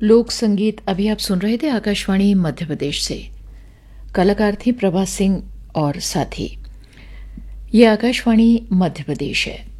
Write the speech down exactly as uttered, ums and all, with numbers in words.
लोक संगीत अभी आप सुन रहे थे आकाशवाणी मध्य प्रदेश से। कलाकार थी प्रभा सिंह और साथी। ये आकाशवाणी मध्य प्रदेश है।